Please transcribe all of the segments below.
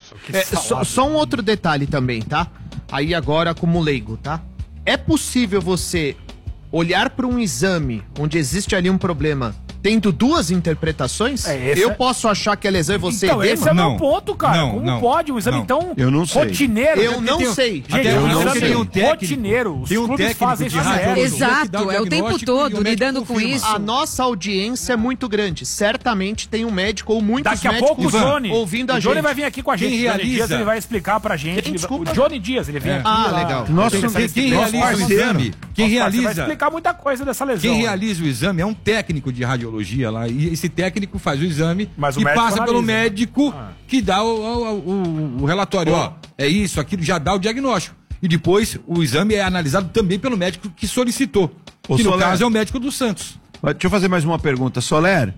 Só um outro detalhe também, tá? Aí agora como leigo, tá? É possível você olhar para um exame onde existe ali um problema tendo duas interpretações? Eu posso achar que é lesão e você então, edema? Esse é o meu ponto, cara. Como pode? Um exame tão rotineiro. Eu não sei. Gente, é um exame rotineiro. Os clubes fazem isso direto. Exato, é o tempo todo lidando com isso. A nossa audiência é muito grande. Certamente tem um médico ou muitos Daqui a médicos pouco o Johnny, ouvindo a gente. O Johnny vai vir aqui com a gente. Quem realiza? Dias, ele vai explicar pra gente. Desculpa. O Johnny Dias, ele vem aqui. Legal. Quem realiza o exame? Você vai explicar muita coisa dessa lesão. Quem realiza o exame é um técnico de radiologia lá. E esse técnico faz o exame e passa pelo médico que dá o relatório. Ó, é isso, aquilo, já dá o diagnóstico. E depois o exame é analisado também pelo médico que solicitou. Que no caso é o médico do Santos. Deixa eu fazer mais uma pergunta. Soler,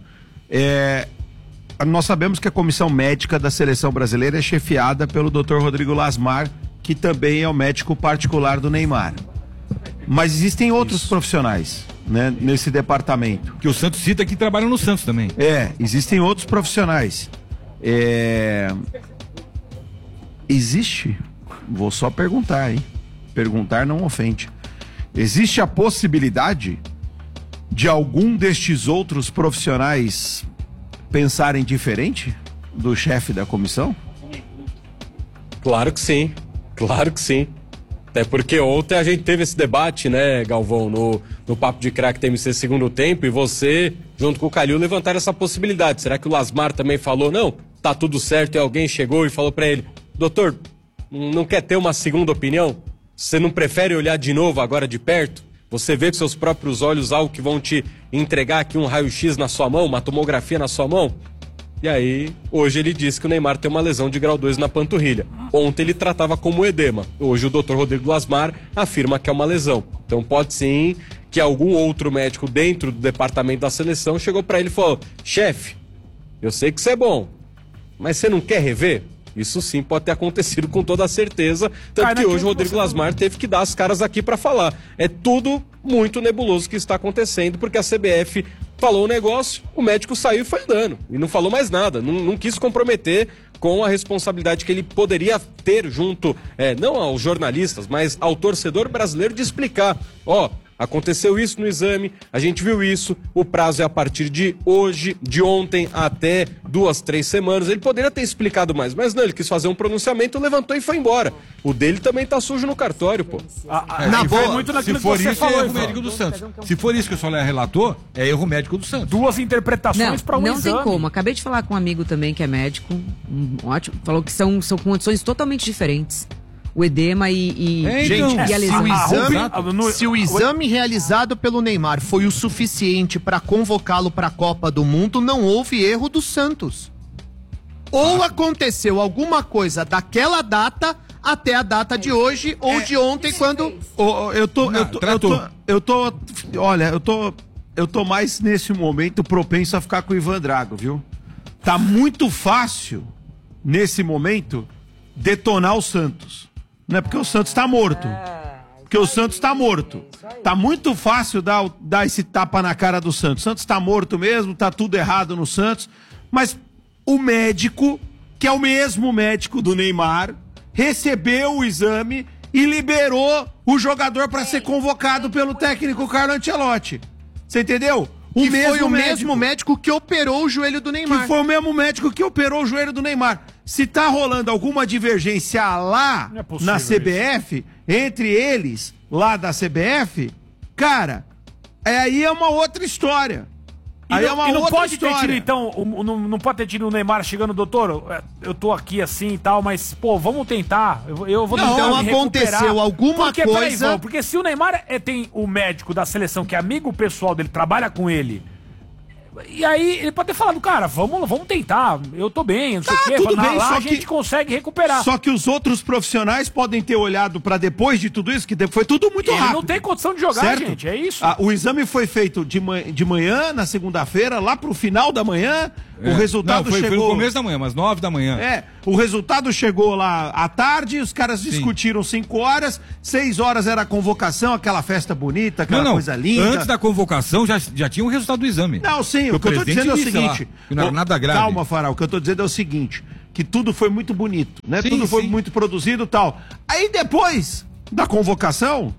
nós sabemos que a comissão médica da seleção brasileira é chefiada pelo Dr. Rodrigo Lasmar, que também é o médico particular do Neymar. Mas existem outros profissionais, né, nesse departamento. Que o Santos cita que trabalham no Santos também. Existem outros profissionais. Existe, vou só perguntar, hein? Perguntar não ofende. Existe a possibilidade de algum destes outros profissionais pensarem diferente do chefe da comissão? Claro que sim, claro que sim. Até porque ontem a gente teve esse debate, né, Galvão, no Papo de Craque TMC segundo tempo, e você, junto com o Calil, levantaram essa possibilidade. Será que o Lasmar também falou, não, tá tudo certo, e alguém chegou e falou pra ele, doutor, não quer ter uma segunda opinião? Você não prefere olhar de novo agora de perto? Você vê com seus próprios olhos algo que vão te entregar aqui um raio-x na sua mão, uma tomografia na sua mão? E aí, hoje ele disse que o Neymar tem uma lesão de grau 2 na panturrilha. Ontem ele tratava como edema. Hoje o Dr. Rodrigo Lasmar afirma que é uma lesão. Então pode sim que algum outro médico dentro do departamento da seleção chegou pra ele e falou, chefe, eu sei que você é bom, mas você não quer rever? Isso sim pode ter acontecido com toda certeza, tanto que hoje o Rodrigo Lasmar teve que dar as caras aqui pra falar. É tudo muito nebuloso que está acontecendo, porque a CBF falou o negócio, o médico saiu e foi andando, e não falou mais nada, não quis comprometer com a responsabilidade que ele poderia ter junto, não aos jornalistas, mas ao torcedor brasileiro de explicar, aconteceu isso no exame, a gente viu isso, o prazo é a partir de hoje, de ontem até 2, 3 semanas. Ele poderia ter explicado mais, mas não, ele quis fazer um pronunciamento, levantou e foi embora. O dele também tá sujo no cartório, pô. Na boa, se for isso, falou, é erro médico do Santos. Se for isso que o Soler relatou, é erro médico do Santos. Duas interpretações para um exame. Não tem como. Acabei de falar com um amigo também que é médico, ótimo, falou que são condições totalmente diferentes. O edema e a lesão. Se o exame realizado pelo Neymar foi o suficiente para convocá-lo para a Copa do Mundo, não houve erro do Santos. Ou aconteceu alguma coisa daquela data até a data de hoje ou de ontem, quando eu tô mais nesse momento propenso a ficar com o Ivan Drago, viu? Tá muito fácil nesse momento detonar o Santos. Não é porque o Santos tá morto. Porque o Santos tá morto. Tá muito fácil dar esse tapa na cara do Santos. O Santos tá morto mesmo, tá tudo errado no Santos. Mas o médico, que é o mesmo médico do Neymar, recebeu o exame e liberou o jogador para ser convocado pelo técnico Carlo Ancelotti. Você entendeu? Foi o mesmo médico que operou o joelho do Neymar. Que foi o mesmo médico que operou o joelho do Neymar. Se tá rolando alguma divergência lá na CBF, entre eles, lá da CBF, cara, aí é uma outra história. Aí é uma outra pode história. ter tido, então, não pode ter tido o Neymar chegando, doutor, eu tô aqui assim e tal, mas, pô, vamos tentar. Eu vou tentar não aconteceu alguma coisa. Porque se o Neymar tem o médico da seleção, que é amigo pessoal dele, trabalha com ele, e aí ele pode ter falado, cara, vamos tentar, eu tô bem, não sei o quê, tudo bem, lá só a gente consegue recuperar. Só que os outros profissionais podem ter olhado pra depois de tudo isso, que foi tudo muito rápido. Ele não tem condição de jogar, certo? Gente, é isso. O exame foi feito de manhã, na segunda-feira, lá pro final da manhã, o resultado chegou... Foi no começo da manhã, umas 9 da manhã. O resultado chegou lá à tarde, os caras discutiram 5 horas, 6 horas era a convocação, aquela festa bonita, aquela coisa linda. Antes da convocação já tinha o resultado do exame. Não, sim, o que eu tô dizendo é o seguinte... Lá, não era nada grave. Calma, Farol, o que eu tô dizendo é o seguinte, que que tudo foi muito bonito, né? Sim, tudo foi sim. muito produzido e tal. Aí depois da convocação,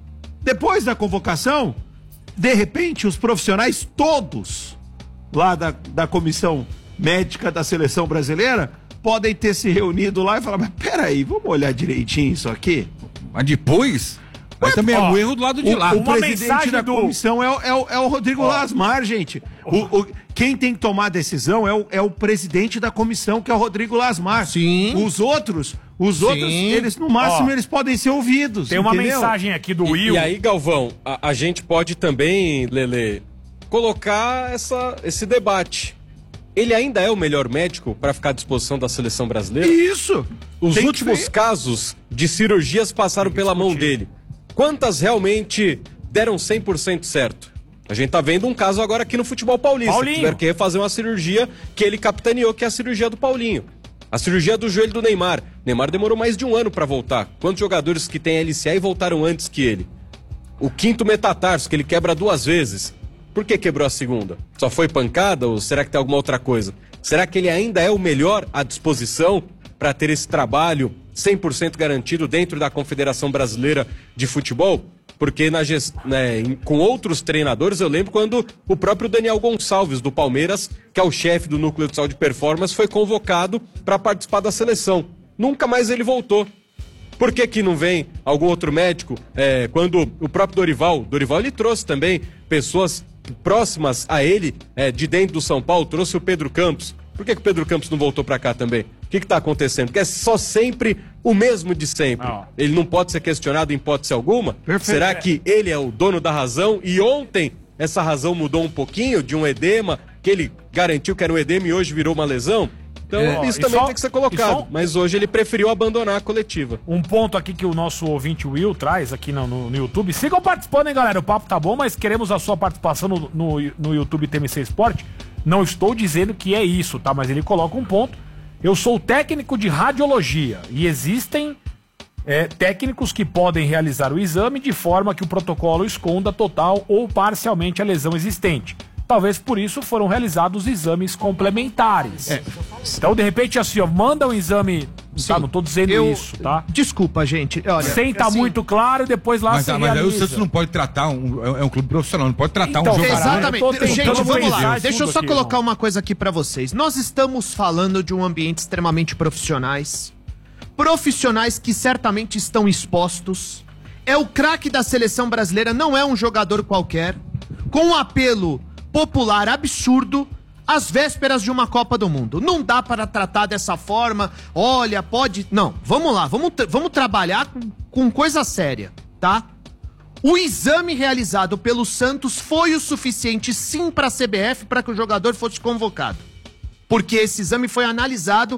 de repente, os profissionais todos lá da comissão médica da seleção brasileira podem ter se reunido lá e falar, mas peraí, vamos olhar direitinho isso aqui? Mas depois, aí também é um erro do lado de lá. O presidente da comissão é o Rodrigo Lasmar, gente. Quem tem que tomar a decisão é o presidente da comissão, que é o Rodrigo Lasmar. Sim. Os outros, eles no máximo eles podem ser ouvidos. Tem uma entendeu? mensagem aqui do Will. E aí, Galvão, a gente pode também, Lelê, colocar esse debate. Ele ainda é o melhor médico para ficar à disposição da seleção brasileira? Isso. Os últimos casos de cirurgias passaram pela mão dele. Quantas realmente deram 100% certo? A gente tá vendo um caso agora aqui no futebol paulista. Paulinho. Tiveram que refazer uma cirurgia que ele capitaneou, que é a cirurgia do Paulinho. A cirurgia do joelho do Neymar. Neymar demorou mais de um ano para voltar. Quantos jogadores que têm LCA e voltaram antes que ele? O quinto metatarso, que ele quebra 2 vezes. Por que quebrou a segunda? Só foi pancada ou será que tem alguma outra coisa? Será que ele ainda é o melhor à disposição para ter esse trabalho 100% garantido dentro da Confederação Brasileira de Futebol? Porque com outros treinadores, eu lembro quando o próprio Daniel Gonçalves, do Palmeiras, que é o chefe do Núcleo de Saúde e Performance, foi convocado para participar da seleção. Nunca mais ele voltou. Por que não vem algum outro médico? Quando o próprio Dorival ele trouxe também pessoas próximas a ele, de dentro do São Paulo, trouxe o Pedro Campos. Por que o Pedro Campos não voltou pra cá também? O que tá acontecendo? Porque é só sempre o mesmo de sempre. Ele não pode ser questionado em hipótese alguma? Perfeito. Será que ele é o dono da razão? E ontem essa razão mudou um pouquinho de um edema, que ele garantiu que era um edema e hoje virou uma lesão? Então isso também tem que ser colocado. Mas hoje ele preferiu abandonar a coletiva. Um ponto aqui que o nosso ouvinte Will traz aqui no YouTube. Sigam participando, hein, galera? O papo tá bom, mas queremos a sua participação no YouTube TMC Esporte. Não estou dizendo que é isso, tá? Mas ele coloca um ponto. Eu sou técnico de radiologia e existem técnicos que podem realizar o exame de forma que o protocolo esconda total ou parcialmente a lesão existente. Talvez por isso foram realizados exames complementares. Então, de repente, assim, manda um exame. Tá, não tô dizendo isso, tá? Desculpa, gente. Olha, sem tá muito claro e depois lá mas aí o Santos não pode tratar é um clube profissional, não pode tratar um jogador. Exatamente. Gente, vamos lá. Deixa eu só aqui, colocar uma coisa aqui pra vocês. Nós estamos falando de um ambiente extremamente profissionais que certamente estão expostos. É o craque da seleção brasileira, não é um jogador qualquer, com um apelo popular absurdo às vésperas de uma Copa do Mundo. Não dá para tratar dessa forma. Olha, pode... Não, vamos lá, vamos trabalhar com coisa séria, tá? O exame realizado pelo Santos foi o suficiente sim para a CBF para que o jogador fosse convocado. Porque esse exame foi analisado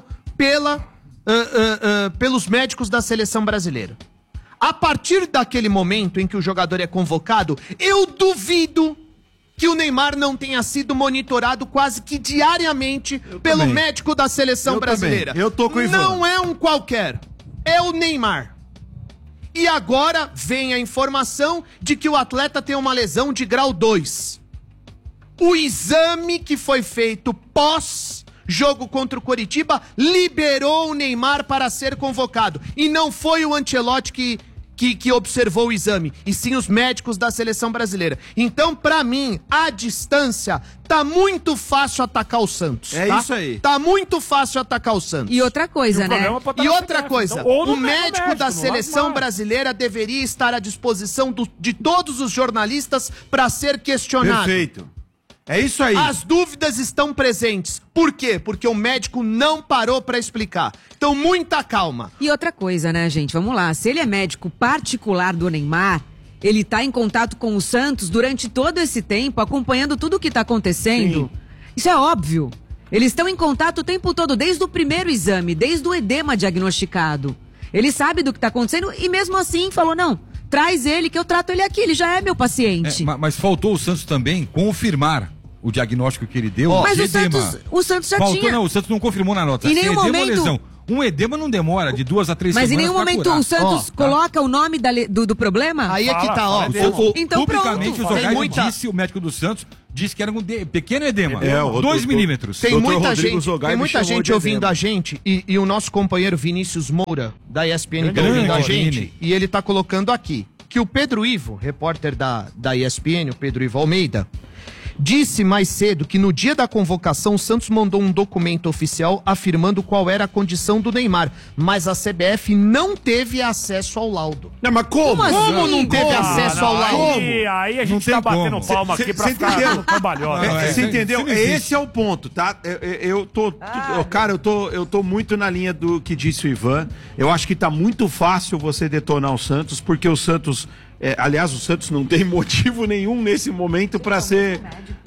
pelos médicos da seleção brasileira. A partir daquele momento em que o jogador é convocado, eu duvido que o Neymar não tenha sido monitorado quase que diariamente pelo médico da seleção brasileira. Eu tô com o Ivan. Não é um qualquer, é o Neymar. E agora vem a informação de que o atleta tem uma lesão de grau 2. O exame que foi feito pós-jogo contra o Coritiba liberou o Neymar para ser convocado. E não foi o Ancelotti que observou o exame, e sim os médicos da seleção brasileira. Então, pra mim, à distância, tá muito fácil atacar o Santos. Isso aí. Tá muito fácil atacar o Santos. E outra coisa, né? E outra coisa, o médico da seleção brasileira deveria estar à disposição de todos os jornalistas para ser questionado. Perfeito. É isso aí. As dúvidas estão presentes. Por quê? Porque o médico não parou pra explicar. Então, muita calma. E outra coisa, né, gente? Vamos lá. Se ele é médico particular do Neymar, ele tá em contato com o Santos durante todo esse tempo, acompanhando tudo o que tá acontecendo. Sim. Isso é óbvio. Eles estão em contato o tempo todo, desde o primeiro exame, desde o edema diagnosticado. Ele sabe do que tá acontecendo e mesmo assim falou, não, traz ele que eu trato ele aqui, ele já é meu paciente. Mas faltou o Santos também confirmar o diagnóstico que ele deu. Mas o Santos já tinha. Não, o Santos não confirmou na nota. Em nenhum momento... Um edema não demora de 2 a 3 Mas semanas. em nenhum momento curar. o Santos coloca o nome do problema? Aí é que tá, ó. Então Publicamente, pronto. o Zogai disse, o médico do Santos, disse que era um pequeno edema. 2 milímetros. Tem muita gente, Zogai tem muita me chamou gente de ouvindo edema. a gente e o nosso companheiro Vinícius Moura, da ESPN, tá ouvindo a gente, e ele tá colocando aqui que o Pedro Ivo, repórter da ESPN, o Pedro Ivo Almeida, disse mais cedo que no dia da convocação o Santos mandou um documento oficial afirmando qual era a condição do Neymar, mas a CBF não teve acesso ao laudo. Não, mas como? Como não teve acesso ao laudo? Aí a Não gente tem tá batendo como. palma aqui pra ficar entendeu? trabalhosa. Você entendeu? isso não existe. Esse é o ponto, tá? Eu tô muito na linha do que disse o Ivan. Eu acho que tá muito fácil você detonar o Santos, porque o Santos... aliás, o Santos não tem motivo nenhum nesse momento para ser,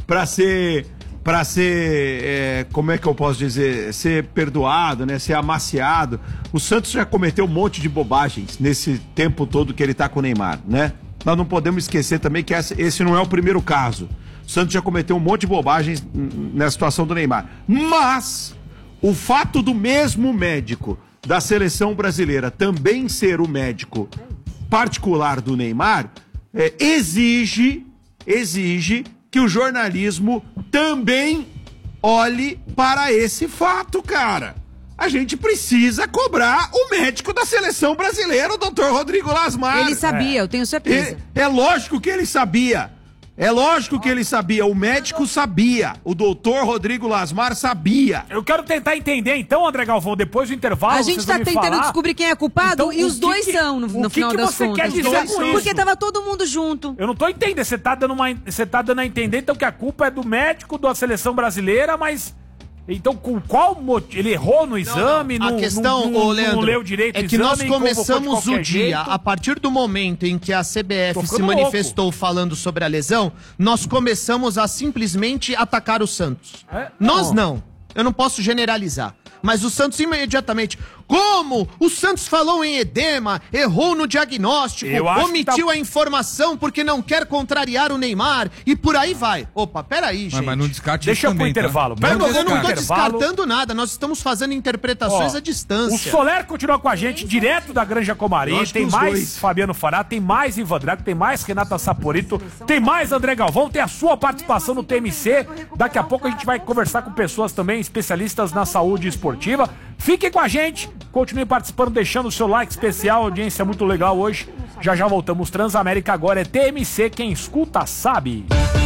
como é que eu posso dizer, ser perdoado, né, ser amaciado. O Santos já cometeu um monte de bobagens nesse tempo todo que ele tá com o Neymar, né? Nós não podemos esquecer também que esse não é o primeiro caso. O Santos já cometeu um monte de bobagens na situação do Neymar. Mas o fato do mesmo médico da seleção brasileira também ser o médico particular do Neymar, exige que o jornalismo também olhe para esse fato, cara. A gente precisa cobrar o médico da seleção brasileira, o Dr. Rodrigo Lasmar. Ele sabia, eu tenho certeza. É lógico que ele sabia. É lógico que ele sabia, o médico sabia, o doutor Rodrigo Lasmar sabia. Eu quero tentar entender então, André Galvão, depois do intervalo. A gente tá tentando descobrir quem é culpado Então, e os dois são, no final das você contas. quer dizer com isso? Porque tava todo mundo junto. Eu não tô entendendo, você tá dando a entender então que a culpa é do médico da seleção brasileira, mas... Então, com qual motivo? Ele errou no exame? A questão, Leandro, não leu direito é o que exame, nós começamos o dia, jeito. a partir do momento em que a CBF Tô se ficando manifestou falando sobre a lesão, nós começamos a simplesmente atacar o Santos. Nós não. Eu não posso generalizar. Mas o Santos imediatamente, como o Santos falou em edema, errou no diagnóstico, omitiu a informação porque não quer contrariar o Neymar e por aí vai. Opa, peraí, gente. Mas não descarte Deixa isso eu pro também, tá? intervalo. Eu não tô intervalo. descartando nada, nós estamos fazendo interpretações à O distância. Soler continua com a gente, direto da Granja Comari. Nós Tem com os mais dois. Fabiano Fará, tem mais Ivan Drago, tem mais Renata Saporito, tem mais André Galvão, tem a sua participação no TMC. Daqui a pouco a gente vai conversar com pessoas também, especialistas na saúde esportiva. Fiquem com a gente, continue participando, deixando o seu like especial, audiência muito legal hoje. Já já voltamos. Transamérica agora é TMC, quem escuta sabe.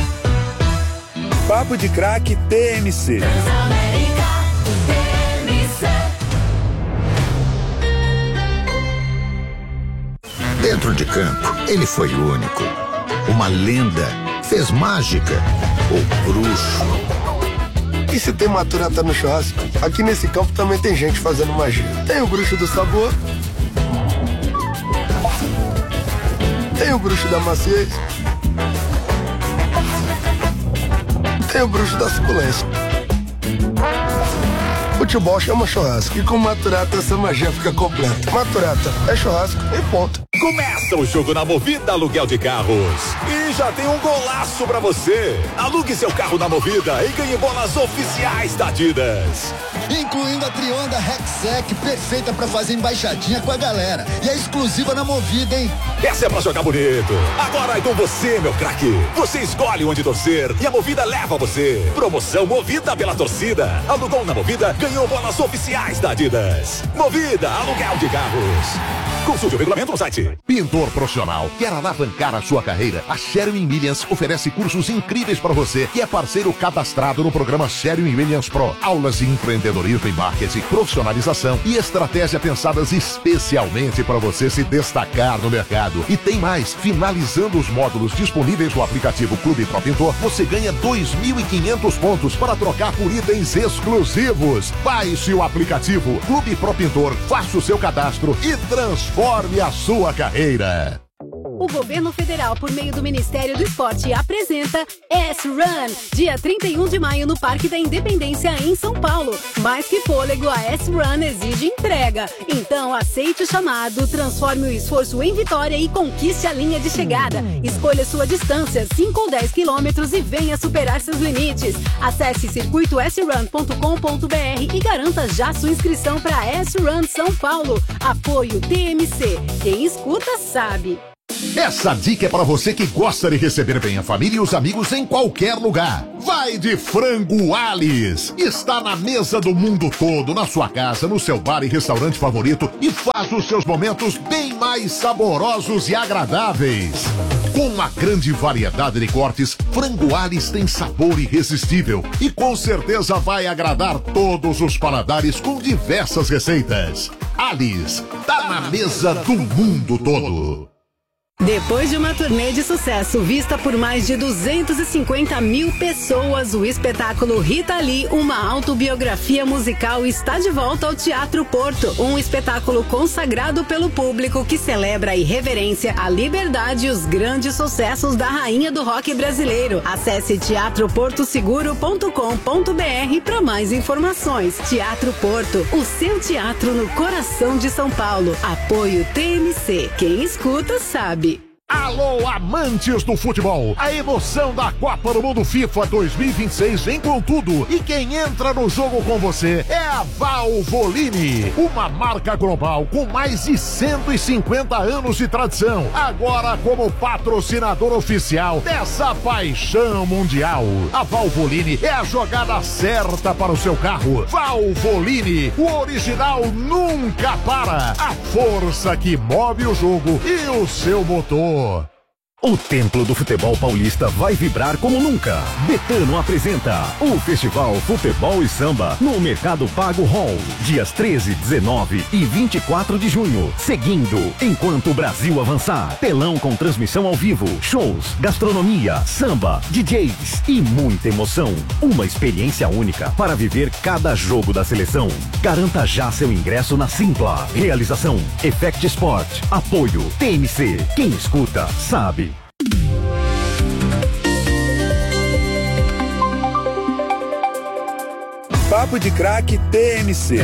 Papo de Craque TMC. Dentro de campo, ele foi único. Uma lenda, fez mágica, o bruxo. E se tem maturata no churrasco, aqui nesse campo também tem gente fazendo magia. Tem o bruxo do sabor, tem o bruxo da maciez, tem o bruxo da suculência. Futebol chama churrasco e com maturata essa magia fica completa. Maturata é churrasco e ponto. Começa o jogo na Movida Aluguel de Carros. E já tem um golaço pra você. Alugue seu carro na Movida e ganhe bolas oficiais da Adidas. Incluindo a Trionda Rexec, perfeita pra fazer embaixadinha com a galera. E é exclusiva na Movida, hein? Essa é pra jogar bonito. Agora é com você, meu craque. Você escolhe onde torcer e a Movida leva você. Promoção Movida pela torcida. Alugou na Movida, ganhou bolas oficiais da Adidas. Movida Aluguel de Carros. Consulte o regulamento no site. Pintor profissional, quer alavancar a sua carreira? A Sherwin Williams oferece cursos incríveis para você que é parceiro cadastrado no programa Sherwin Williams Pro. Aulas de empreendedorismo e marketing, profissionalização e estratégia pensadas especialmente para você se destacar no mercado. E tem mais, finalizando os módulos disponíveis no aplicativo Clube Pro Pintor, você ganha 2.500 pontos para trocar por itens exclusivos. Baixe o aplicativo Clube Pro Pintor, faça o seu cadastro e transforme a sua carreira. O governo federal, por meio do Ministério do Esporte, apresenta S-Run, dia 31 de maio no Parque da Independência, em São Paulo. Mais que fôlego, a S-Run exige entrega. Então, aceite o chamado, transforme o esforço em vitória e conquiste a linha de chegada. Escolha sua distância, 5 ou 10 quilômetros, e venha superar seus limites. Acesse circuitosrun.com.br e garanta já sua inscrição para S-Run São Paulo. Apoio TMC. Quem escuta sabe. Essa dica é para você que gosta de receber bem a família e os amigos em qualquer lugar. Vai de Frango Alice. Está na mesa do mundo todo, na sua casa, no seu bar e restaurante favorito, e faz os seus momentos bem mais saborosos e agradáveis. Com uma grande variedade de cortes, Frango Alice tem sabor irresistível e com certeza vai agradar todos os paladares com diversas receitas. Alice, tá na mesa do mundo todo. Depois de uma turnê de sucesso vista por mais de 250 mil pessoas, o espetáculo Rita Lee, uma autobiografia musical, está de volta ao Teatro Porto. Um espetáculo consagrado pelo público que celebra a irreverência, a liberdade e os grandes sucessos da rainha do rock brasileiro. Acesse teatroportoseguro.com.br para mais informações. Teatro Porto, o seu teatro no coração de São Paulo. Apoio TMC. Quem escuta sabe. Alô, amantes do futebol! A emoção da Copa do Mundo FIFA 2026 vem com tudo. E quem entra no jogo com você é a Valvoline, uma marca global com mais de 150 anos de tradição. Agora como patrocinador oficial dessa paixão mundial. A Valvoline é a jogada certa para o seu carro. Valvoline, o original nunca para. A força que move o jogo e o seu motor. O Templo do Futebol Paulista vai vibrar como nunca. Betano apresenta o Festival Futebol e Samba no Mercado Pago Hall, dias 13, 19 e 24 de junho. Seguindo, enquanto o Brasil avançar, telão com transmissão ao vivo, shows, gastronomia, samba, DJs e muita emoção. Uma experiência única para viver cada jogo da seleção. Garanta já seu ingresso na Simpla. Realização Effect Sport. Apoio TMC. Quem escuta sabe. Papo de Craque TMC.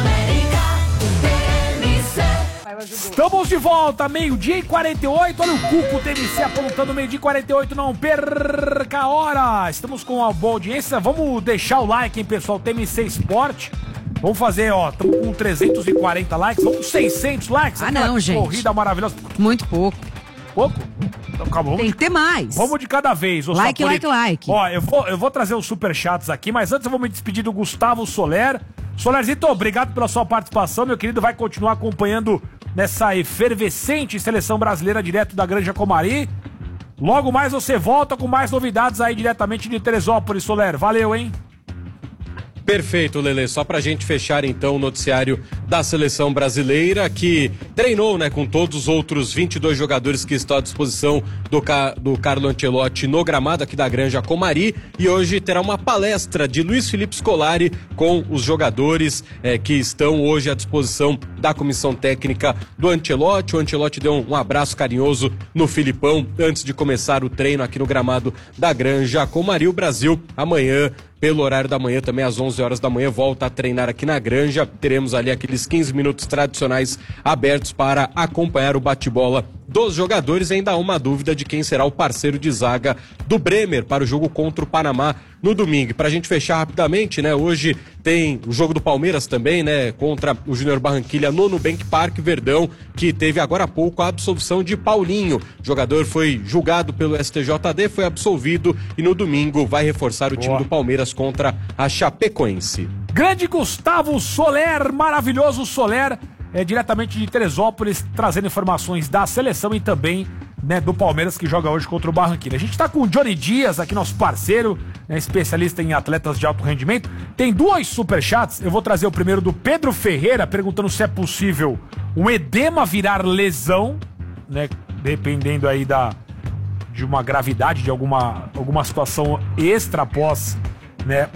Estamos de volta, meio-dia e 48. Olha o Cuco TMC apontando meio-dia e 48. Não perca a hora. Estamos com uma boa audiência. Vamos deixar o like, hein, pessoal? TMC Esporte. Vamos fazer, ó, estamos com 340 likes. Vamos com 600 likes. Ah, não, gente. Corrida maravilhosa. Muito pouco. Pouco? Então, calma, tem que ter mais. Vamos de cada vez. Like. Ó, eu vou trazer os superchats aqui, mas antes eu vou me despedir do Gustavo Soler. Solerzito, obrigado pela sua participação, meu querido. Vai continuar acompanhando nessa efervescente seleção brasileira direto da Granja Comari. Logo mais você volta com mais novidades aí diretamente de Teresópolis, Soler. Valeu, hein? Perfeito, Lelê. Só pra gente fechar então o noticiário da seleção brasileira, que treinou, né, com todos os outros 22 jogadores que estão à disposição do Carlo Ancelotti no gramado aqui da Granja Comari, e hoje terá uma palestra de Luiz Felipe Scolari com os jogadores que estão hoje à disposição da comissão técnica do Ancelotti. O Ancelotti deu um abraço carinhoso no Filipão antes de começar o treino aqui no gramado da Granja Comari. O Brasil amanhã, pelo horário da manhã, também às 11 horas da manhã, volta a treinar aqui na Granja. Teremos ali aqueles 15 minutos tradicionais abertos para acompanhar o bate-bola dos jogadores. Ainda há uma dúvida de quem será o parceiro de zaga do Bremer para o jogo contra o Panamá no domingo. Para a gente fechar rapidamente, né, hoje tem o jogo do Palmeiras também, né, contra o Júnior Barranquilla no Nubank Park. Verdão, que teve agora há pouco a absolvição de Paulinho. O jogador foi julgado pelo STJD, foi absolvido e no domingo vai reforçar o time do Palmeiras contra a Chapecoense. Grande Gustavo Soler, maravilhoso Soler, diretamente de Teresópolis, trazendo informações da seleção e também, né, do Palmeiras, que joga hoje contra o Barranquilla. A gente tá com o Johnny Dias aqui, nosso parceiro, né, especialista em atletas de alto rendimento. Tem 2 superchats, eu vou trazer o primeiro do Pedro Ferreira, perguntando se é possível um edema virar lesão, né, dependendo aí de uma gravidade, de alguma situação extra após, né,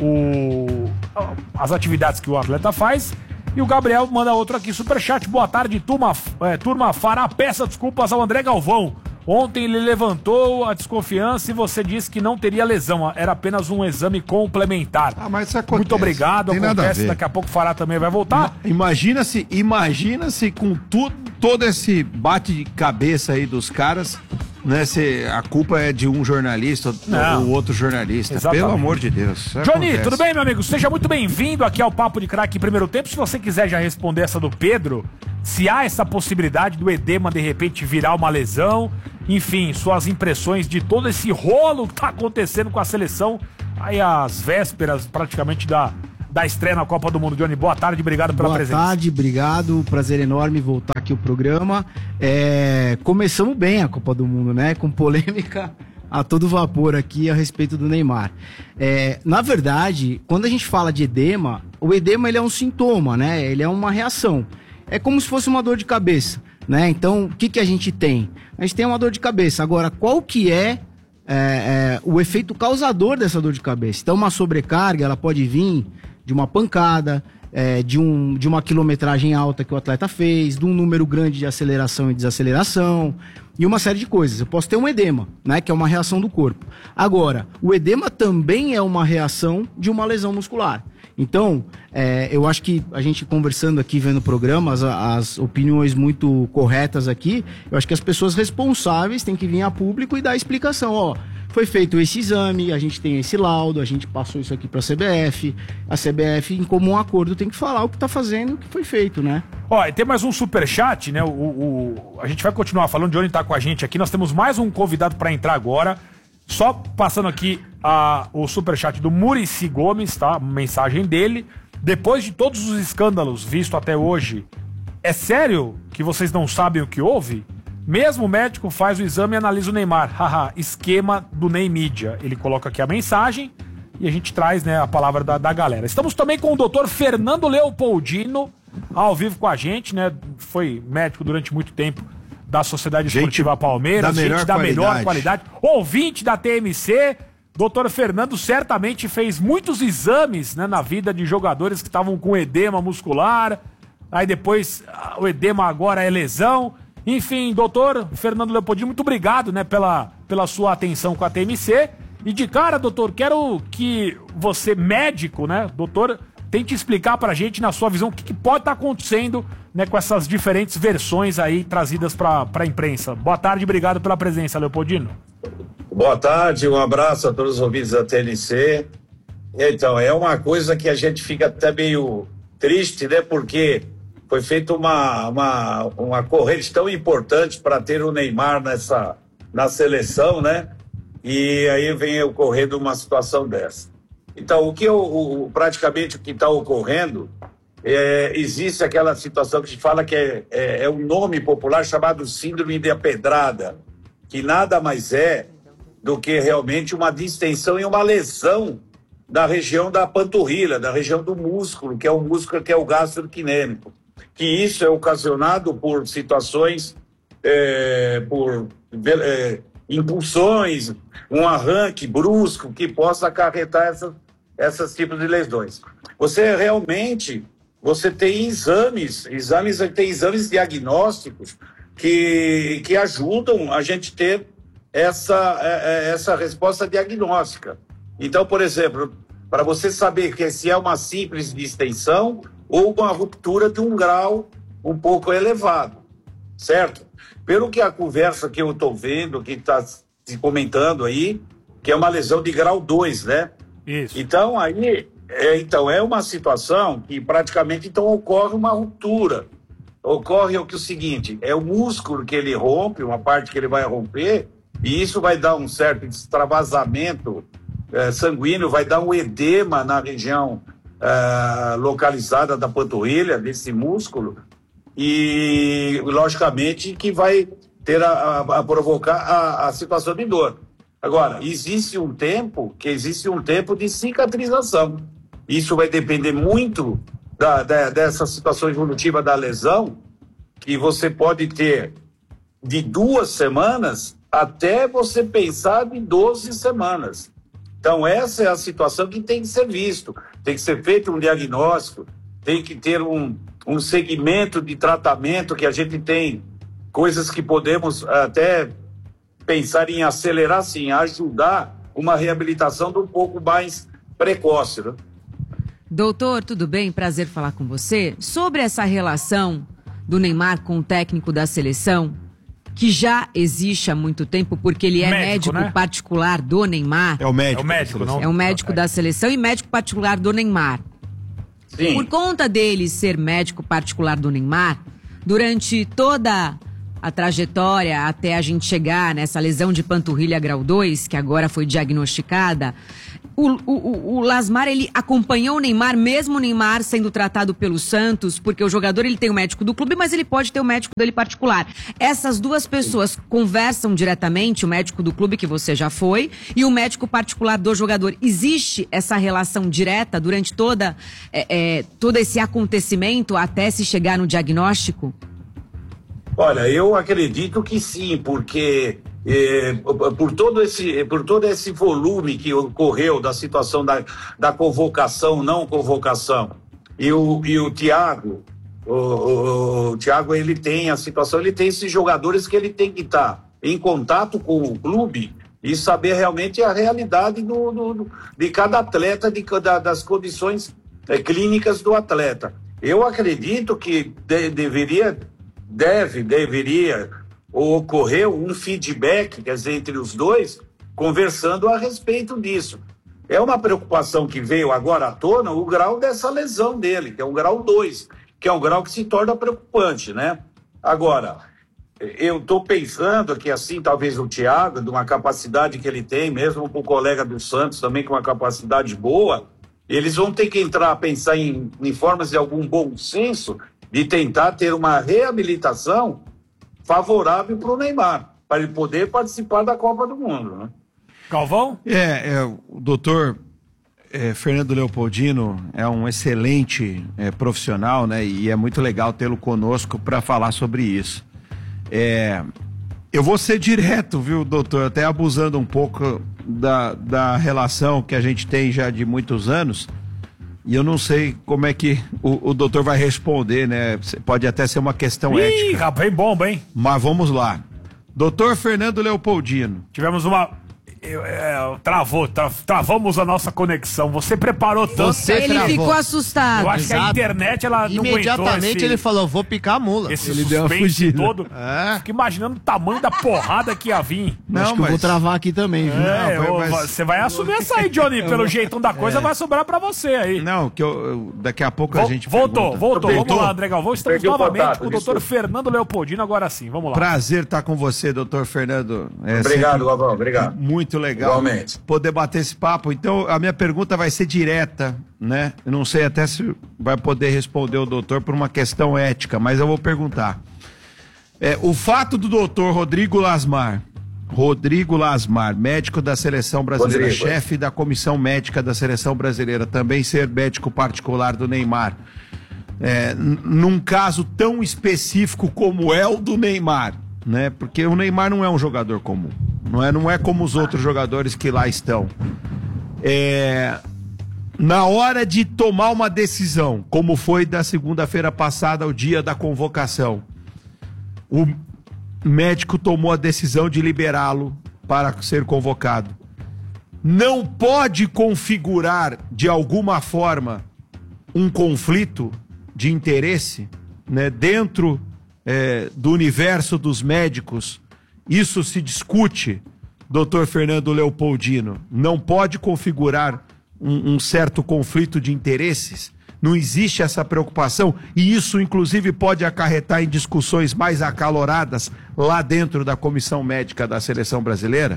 as atividades que o atleta faz. E o Gabriel manda outro aqui, superchat. Boa tarde, turma. Fará peça desculpas ao André Galvão. Ontem ele levantou a desconfiança e você disse que não teria lesão, era apenas um exame complementar. Mas isso acontece. Muito obrigado, Tem nada a acontece, ver. daqui a pouco o Fará também vai voltar. Imagina se com todo esse bate de cabeça aí dos caras, né, se a culpa é de um jornalista ou outro jornalista. Exatamente. Pelo amor de Deus. Johnny, acontece. tudo bem, meu amigo? Seja muito bem-vindo aqui ao Papo de Craque Primeiro Tempo. Se você quiser já responder essa do Pedro, se há essa possibilidade do edema de repente virar uma lesão, enfim, suas impressões de todo esse rolo que tá acontecendo com a seleção aí às vésperas praticamente da estreia na Copa do Mundo. Johnny, boa tarde, obrigado pela presença. Boa tarde, obrigado, prazer enorme voltar aqui ao programa. Começamos bem a Copa do Mundo, né? Com polêmica a todo vapor aqui a respeito do Neymar. Na verdade, quando a gente fala de edema, o edema ele é um sintoma, né? Ele é uma reação. É como se fosse uma dor de cabeça, né? Então, o que a gente tem? A gente tem uma dor de cabeça. Agora, qual que é o efeito causador dessa dor de cabeça? Então, uma sobrecarga, ela pode vir de uma pancada, de uma quilometragem alta que o atleta fez, de um número grande de aceleração e desaceleração, e uma série de coisas. Eu posso ter um edema, né, que é uma reação do corpo. Agora, o edema também é uma reação de uma lesão muscular. Então, eu acho que a gente conversando aqui, vendo programas, as opiniões muito corretas aqui, eu acho que as pessoas responsáveis têm que vir a público e dar a explicação, ó, foi feito esse exame, a gente tem esse laudo, a gente passou isso aqui para a CBF, em comum acordo, tem que falar o que está fazendo, o que foi feito, né? Ó, e tem mais um superchat, né? A gente vai continuar falando, de onde tá com a gente aqui. Nós temos mais um convidado para entrar agora. Só passando aqui o superchat do Muricy Gomes, tá? Mensagem dele. Depois de todos os escândalos vistos até hoje, é sério que vocês não sabem o que houve? Mesmo o médico faz o exame e analisa o Neymar. Haha, esquema do Ney Mídia. Ele coloca aqui a mensagem e a gente traz, né, a palavra da galera. Estamos também com o doutor Fernando Leopoldino, ao vivo com a gente, né? Foi médico durante muito tempo da Sociedade Esportiva Palmeiras, gente da melhor qualidade, ouvinte da TMC. Doutor Fernando certamente fez muitos exames, né, na vida de jogadores que estavam com edema muscular, aí depois o edema agora é lesão. Enfim, doutor Fernando Leopoldino, muito obrigado, né, pela sua atenção com a TMC. E de cara, doutor, quero que você, médico, né, doutor, tente explicar pra gente, na sua visão, o que pode estar acontecendo, né, com essas diferentes versões aí trazidas pra imprensa. Boa tarde, obrigado pela presença, Leopoldino. Boa tarde, um abraço a todos os ouvintes da TNC. Então, é uma coisa que a gente fica até meio triste, né, porque foi feita uma corrente tão importante para ter o Neymar na seleção, né? E aí vem ocorrendo uma situação dessa. Então, praticamente o que está ocorrendo, existe aquela situação que se fala que é um nome popular chamado síndrome da pedrada, que nada mais é do que realmente uma distensão e uma lesão da região da panturrilha, da região do músculo, que é o músculo que é o gastroquinêmico. Que isso é ocasionado por situações, por impulsões, um arranque brusco que possa acarretar esses tipos de lesões. Você tem exames diagnósticos que ajudam a gente ter essa resposta diagnóstica. Então, por exemplo, para você saber se é uma simples distensão ou uma ruptura de um grau um pouco elevado, certo? Pelo que a conversa que eu estou vendo, que está se comentando aí, que é uma lesão de grau 2, né? Isso. Então, é uma situação que praticamente ocorre uma ruptura. Ocorre o seguinte, é o músculo que ele rompe, uma parte que ele vai romper, e isso vai dar um certo extravasamento sanguíneo, vai dar um edema na região localizada da panturrilha, desse músculo, e logicamente que vai ter a provocar a situação de dor. Agora, existe um tempo de cicatrização. Isso vai depender muito dessa situação evolutiva da lesão, que você pode ter de 2 semanas até você pensar em 12 semanas. Então, essa é a situação que tem que ser visto. Tem que ser feito um diagnóstico, tem que ter um segmento de tratamento, que a gente tem coisas que podemos até pensar em acelerar, sim, ajudar uma reabilitação um pouco mais precoce, né? Doutor, tudo bem? Prazer falar com você. Sobre essa relação do Neymar com o técnico da seleção, que já existe há muito tempo, porque ele é médico né? particular do Neymar. É o médico. É o médico, não? É o médico da seleção e médico particular do Neymar. Sim. Por conta dele ser médico particular do Neymar, durante toda a trajetória até a gente chegar nessa lesão de panturrilha grau 2, que agora foi diagnosticada, o Lasmar, ele acompanhou o Neymar, mesmo o Neymar sendo tratado pelo Santos, porque o jogador, ele tem o médico do clube, mas ele pode ter o médico dele particular. Essas duas pessoas conversam diretamente, o médico do clube, que você já foi, e o médico particular do jogador. Existe essa relação direta durante todo esse acontecimento até se chegar no diagnóstico? Olha, eu acredito que sim, porque por todo esse volume que ocorreu da situação da convocação, não convocação, e o Thiago, o Thiago, ele tem a situação, ele tem esses jogadores que ele tem que estar em contato com o clube e saber realmente a realidade de cada atleta, das condições clínicas do atleta. Eu acredito que deveria ocorrer um feedback, quer dizer, entre os dois, conversando a respeito disso. É uma preocupação que veio agora à tona o grau dessa lesão dele, que é um grau 2, que é um grau que se torna preocupante, né? Agora, eu estou pensando que assim, talvez o Thiago, de uma capacidade que ele tem, mesmo com o colega do Santos também com uma capacidade boa, eles vão ter que pensar em formas de algum bom senso de tentar ter uma reabilitação favorável para o Neymar, para ele poder participar da Copa do Mundo, né? Galvão? O doutor Fernando Leopoldino é um excelente profissional, né? E é muito legal tê-lo conosco para falar sobre isso. Eu vou ser direto, viu, doutor? Até abusando um pouco da relação que a gente tem já de muitos anos. E eu não sei como é que o doutor vai responder, né? Pode até ser uma questão ética. Ih, rapaz, bomba, hein? Mas vamos lá. Doutor Fernando Leopoldino. Tivemos uma... Travamos a nossa conexão. Você preparou tanto. Ele ficou assustado. Eu acho que a internet, ela não aguentou. Imediatamente ele falou, vou picar a mula. Ele deu uma fugida. Todo. Fico imaginando o tamanho da porrada que ia vir. Acho que eu vou travar aqui também, viu? Você vai assumir essa aí, Johnny. Pelo jeitão da coisa, vai sobrar pra você aí. Não, que daqui a pouco a gente Voltou. Vamos lá, André Galvão. Estamos novamente com o doutor Fernando Leopoldino, agora sim. Vamos lá. Prazer estar com você, doutor Fernando. Obrigado, Galvão. Obrigado. Muito legal. Igualmente. Poder bater esse papo. Então, a minha pergunta vai ser direta, né? Eu não sei até se vai poder responder o doutor por uma questão ética, mas eu vou perguntar. O fato do doutor Rodrigo Lasmar, médico da Seleção Brasileira, chefe da Comissão Médica da Seleção Brasileira, também ser médico particular do Neymar, num caso tão específico como é o do Neymar, né? Porque o Neymar não é um jogador comum, não é como os outros jogadores que lá estão. Na hora de tomar uma decisão, como foi da segunda-feira passada, o dia da convocação, o médico tomou a decisão de liberá-lo para ser convocado. Não pode configurar de alguma forma um conflito de interesse, né, dentro do universo dos médicos. Isso se discute, doutor Fernando Leopoldino. Não pode configurar um certo conflito de interesses. Não existe essa preocupação e isso inclusive pode acarretar em discussões mais acaloradas lá dentro da comissão médica da seleção brasileira?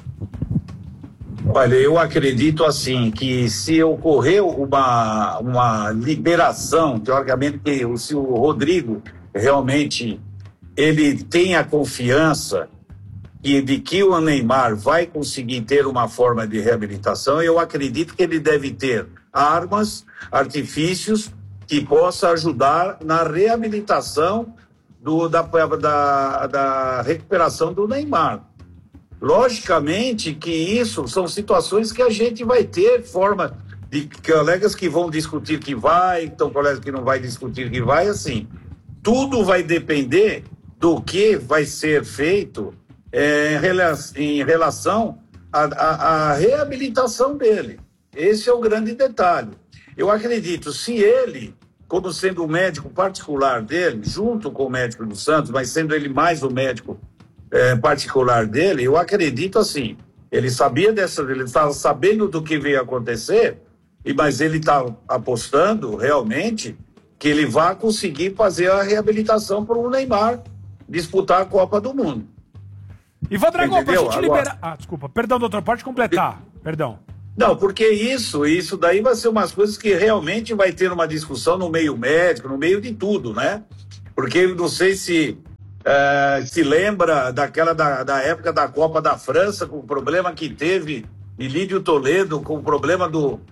Olha, eu acredito assim, que se ocorreu uma liberação, teoricamente, se o Rodrigo realmente ele tem a confiança de que o Neymar vai conseguir ter uma forma de reabilitação, eu acredito que ele deve ter armas, artifícios que possa ajudar na reabilitação da recuperação do Neymar. Logicamente que isso são situações que a gente vai ter forma de colegas que vão discutir que vai, então colegas que não vai discutir que vai, assim. Tudo vai depender do que vai ser feito em relação à reabilitação dele. Esse é o grande detalhe. Eu acredito, se ele, como sendo o médico particular dele, junto com o médico do Santos, mas sendo ele mais o médico particular dele, eu acredito assim, ele estava sabendo do que veio acontecer, mas ele está apostando realmente que ele vai conseguir fazer a reabilitação para o Neymar disputar a Copa do Mundo. Ivan Drago, pra gente liberar... desculpa. Perdão, doutor, pode completar. Perdão. Não, porque isso daí vai ser umas coisas que realmente vai ter uma discussão no meio médico, no meio de tudo, né? Porque não sei se lembra da época da Copa da França, com o problema que teve Ilídio Toledo, com o problema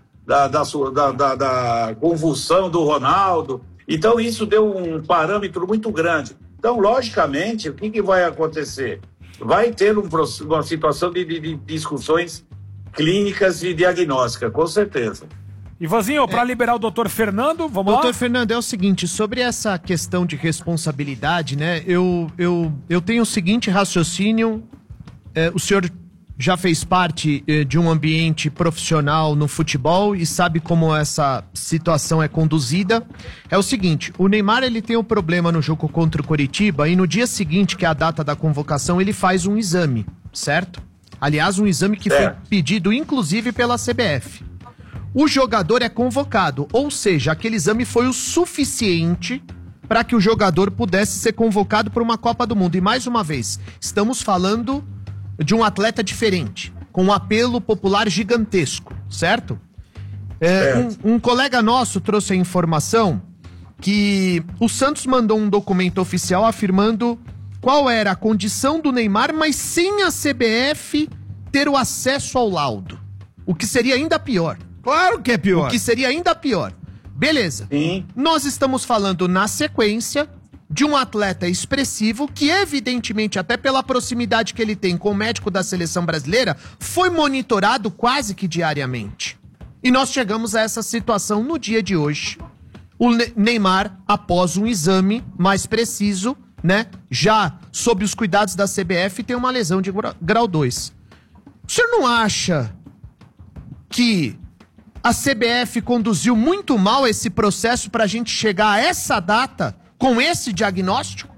da convulsão do Ronaldo. Então isso deu um parâmetro muito grande. Então, logicamente, o que vai acontecer? Vai ter uma situação de discussões clínicas e diagnósticas, com certeza. Ivanzinho, para liberar o doutor Fernando, vamos lá? Doutor Fernando, é o seguinte, sobre essa questão de responsabilidade, né, eu tenho o seguinte raciocínio, o senhor já fez parte de um ambiente profissional no futebol e sabe como essa situação é conduzida. É o seguinte, o Neymar ele tem um problema no jogo contra o Coritiba e no dia seguinte, que é a data da convocação, ele faz um exame, certo? Aliás, um exame que foi pedido inclusive pela CBF. O jogador é convocado, ou seja, aquele exame foi o suficiente para que o jogador pudesse ser convocado para uma Copa do Mundo. E mais uma vez, estamos falando de um atleta diferente, com um apelo popular gigantesco, certo? Um colega nosso trouxe a informação que o Santos mandou um documento oficial afirmando qual era a condição do Neymar, mas sem a CBF ter o acesso ao laudo. O que seria ainda pior. Claro que é pior. O que seria ainda pior. Beleza. Sim. Nós estamos falando na sequência de um atleta expressivo que, evidentemente, até pela proximidade que ele tem com o médico da seleção brasileira, foi monitorado quase que diariamente. E nós chegamos a essa situação no dia de hoje. O Neymar, após um exame mais preciso, né, já sob os cuidados da CBF, tem uma lesão de grau 2. O senhor não acha que a CBF conduziu muito mal esse processo para a gente chegar a essa data com esse diagnóstico?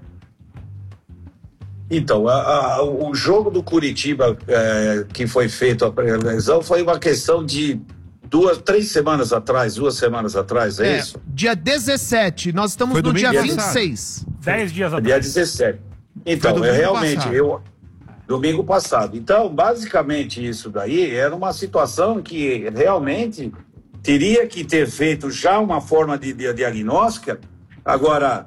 Então, o jogo do Coritiba que foi feito a pré-lesão foi uma questão de 2 semanas atrás, é isso? Dia 17, nós estamos no dia 26. 10 dias atrás. Dia 17. Então, domingo passado. Então, basicamente isso daí era uma situação que realmente teria que ter feito já uma forma de diagnóstica. Agora,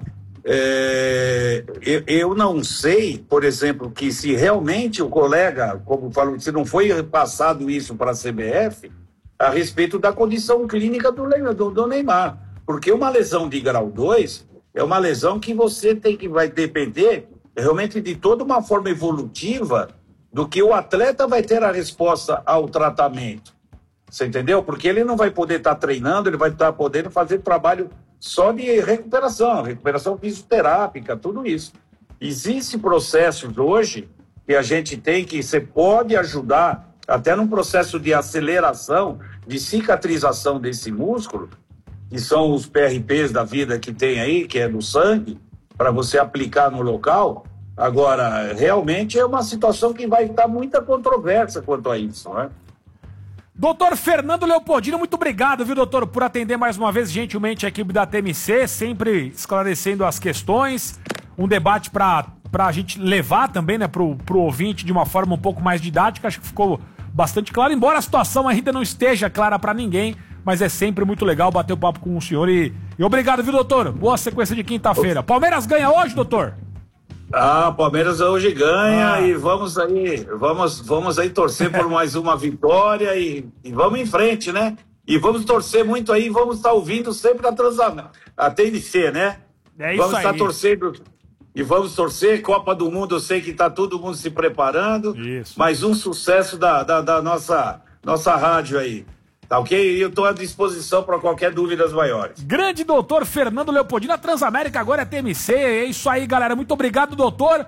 eu não sei, por exemplo, que se realmente o colega, como falou, se não foi passado isso para a CBF, a respeito da condição clínica do Neymar. Porque uma lesão de grau 2 é uma lesão que vai depender realmente de toda uma forma evolutiva do que o atleta vai ter a resposta ao tratamento. Você entendeu? Porque ele não vai poder estar treinando, ele vai estar podendo fazer trabalho só de recuperação fisioterápica, tudo isso. Existem processos hoje que a gente tem que você pode ajudar até num processo de aceleração, de cicatrização desse músculo, que são os PRPs da vida que tem aí, que é do sangue, para você aplicar no local. Agora, realmente é uma situação que vai estar muita controvérsia quanto a isso, né? Doutor Fernando Leopoldino, muito obrigado, viu, doutor, por atender mais uma vez gentilmente a equipe da TMC, sempre esclarecendo as questões, um debate para a gente levar também, né, pro ouvinte de uma forma um pouco mais didática. Acho que ficou bastante claro, embora a situação ainda não esteja clara para ninguém, mas é sempre muito legal bater o papo com o senhor e obrigado, viu, doutor? Boa sequência de quinta-feira. Palmeiras ganha hoje, doutor? Palmeiras hoje ganha e vamos aí torcer por mais uma vitória e vamos em frente, né? E vamos torcer muito aí, vamos estar ouvindo sempre a TNC, né? É isso vamos aí. Estar torcendo e vamos torcer. Copa do Mundo, eu sei que está todo mundo se preparando. Isso. Mais um sucesso da nossa rádio aí. Tá ok? E eu estou à disposição para qualquer dúvida maiores. Grande doutor Fernando Leopoldino, a Transamérica agora é TMC. É isso aí, galera. Muito obrigado, doutor.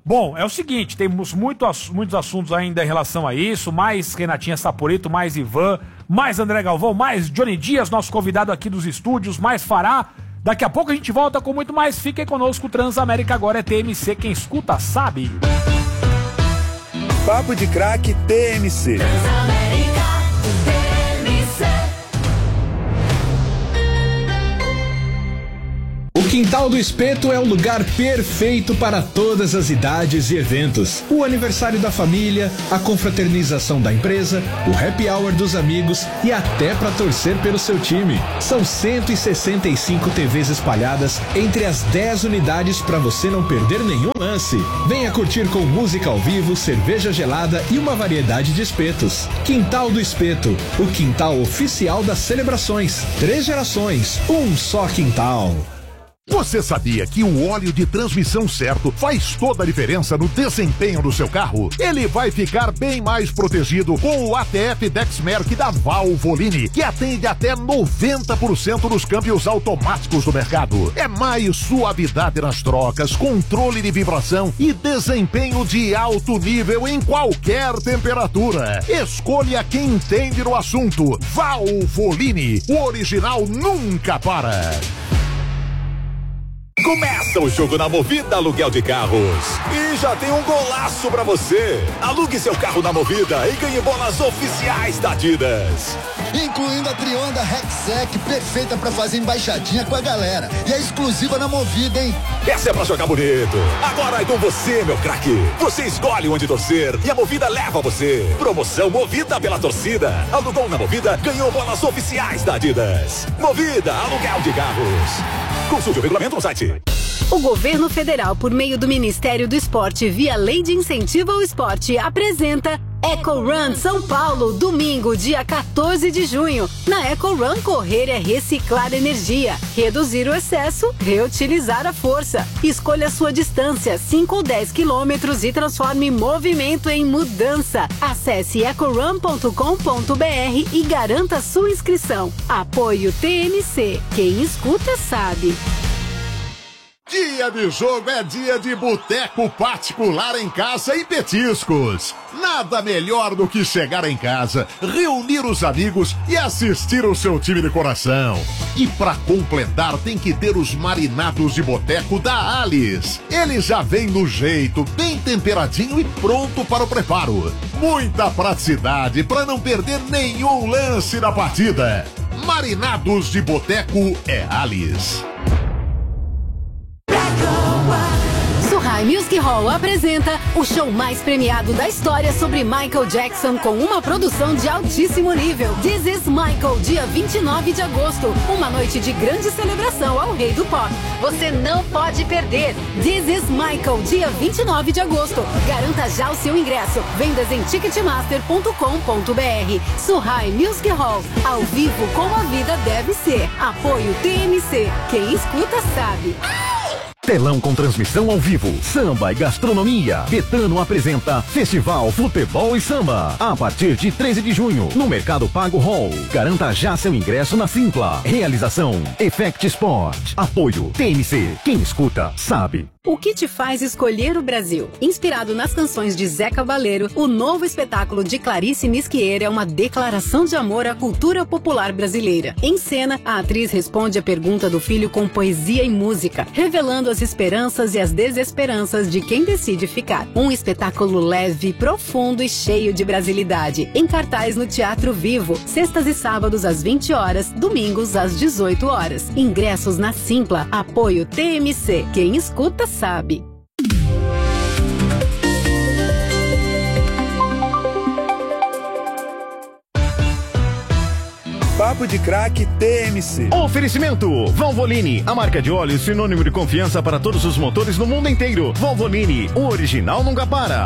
Bom, é o seguinte, temos muitos assuntos ainda em relação a isso, mais Renatinha Saporito, mais Ivan, mais André Galvão, mais Johnny Dias, nosso convidado aqui dos estúdios, mais Fará. Daqui a pouco a gente volta com muito mais. Fiquem conosco, Transamérica agora é TMC, quem escuta sabe. Papo de Craque TMC. Transamérica TMC. O Quintal do Espeto é o lugar perfeito para todas as idades e eventos. O aniversário da família, a confraternização da empresa, o happy hour dos amigos e até para torcer pelo seu time. São 165 TVs espalhadas entre as 10 unidades para você não perder nenhum lance. Venha curtir com música ao vivo, cerveja gelada e uma variedade de espetos. Quintal do Espeto, o quintal oficial das celebrações. 3 gerações, um só quintal. Você sabia que o óleo de transmissão certo faz toda a diferença no desempenho do seu carro? Ele vai ficar bem mais protegido com o ATF Dexmerc da Valvoline, que atende até 90% dos câmbios automáticos do mercado. É mais suavidade nas trocas, controle de vibração e desempenho de alto nível em qualquer temperatura. Escolha quem entende no assunto. Valvoline, o original nunca para. Começa o jogo na Movida Aluguel de Carros. E já tem um golaço pra você. Alugue seu carro na Movida e ganhe bolas oficiais da Adidas. Incluindo a Trionda Rexec, perfeita pra fazer embaixadinha com a galera. E é exclusiva na Movida, hein? Essa é pra jogar bonito. Agora é com você, meu craque. Você escolhe onde torcer e a Movida leva você. Promoção Movida pela torcida. Alugou na Movida, ganhou bolas oficiais da Adidas. Movida Aluguel de Carros. Consulte o regulamento no site. O governo federal, por meio do Ministério do Esporte, via Lei de Incentivo ao Esporte, apresenta Eco Run São Paulo, domingo, dia 14 de junho. Na Eco Run, correr é reciclar energia, reduzir o excesso, reutilizar a força. Escolha sua distância, 5 ou 10 quilômetros e transforme movimento em mudança. Acesse ecorun.com.br e garanta sua inscrição. Apoio TMC. Quem escuta sabe. Dia de jogo é dia de boteco particular em casa e petiscos. Nada melhor do que chegar em casa, reunir os amigos e assistir o seu time de coração. E pra completar tem que ter os marinados de boteco da Alice. Ele já vem no jeito, bem temperadinho e pronto para o preparo. Muita praticidade para não perder nenhum lance da partida. Marinados de boteco é Alice. Surrai Music Hall apresenta o show mais premiado da história sobre Michael Jackson com uma produção de altíssimo nível. This is Michael, dia 29 de agosto. Uma noite de grande celebração ao rei do pop. Você não pode perder. This is Michael, dia 29 de agosto. Garanta já o seu ingresso. Vendas em ticketmaster.com.br. Surrai Music Hall, ao vivo como a vida deve ser. Apoio TMC. Quem escuta sabe. Telão com transmissão ao vivo, samba e gastronomia. Betano apresenta Festival Futebol e Samba. A partir de 13 de junho, no Mercado Pago Hall. Garanta já seu ingresso na Simpla. Realização Effect Sport. Apoio TMC. Quem escuta, sabe. O que te faz escolher o Brasil? Inspirado nas canções de Zé Cabaleiro, o novo espetáculo de Clarice Nisquier é uma declaração de amor à cultura popular brasileira. Em cena, a atriz responde a pergunta do filho com poesia e música, revelando as esperanças e as desesperanças de quem decide ficar. Um espetáculo leve, profundo e cheio de brasilidade. Em cartaz no Teatro Vivo, sextas e sábados às 20 horas, domingos às 18 horas. Ingressos na Simpla. Apoio TMC. Quem escuta sabe. Papo de Craque TMC. Oferecimento Valvoline, a marca de óleo sinônimo de confiança para todos os motores no mundo inteiro. Valvoline, o original nunca para.